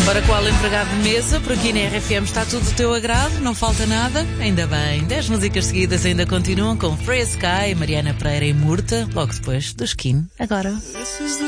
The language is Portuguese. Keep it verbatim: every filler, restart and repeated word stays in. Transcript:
Para qual empregado de mesa, por aqui na R F M está tudo do teu agrado, não falta nada, ainda bem. Dez músicas seguidas ainda continuam com Free Sky, Mariana Pereira e Murta, logo depois do Skin, agora.